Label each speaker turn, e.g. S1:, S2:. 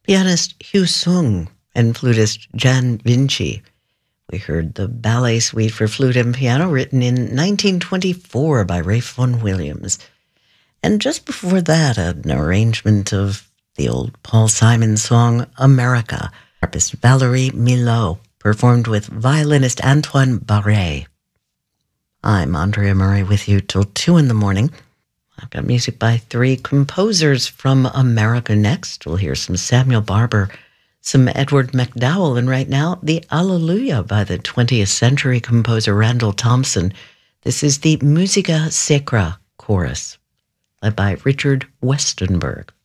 S1: pianist Hugh Sung and flutist Jan Vinci. We heard the Ballet Suite for Flute and Piano, written in 1924 by Ralph Vaughan Williams. And just before that, an arrangement of the old Paul Simon song, America, harpist Valerie Milot, performed with violinist Antoine Barret. I'm Andrea Murray with you till 2 in the morning. I've got music by 3 composers from America next. We'll hear some Samuel Barber, some Edward McDowell, and right now, the Alleluia by the 20th century composer Randall Thompson. This is the Musica Sacra Chorus, led by Richard Westenberg.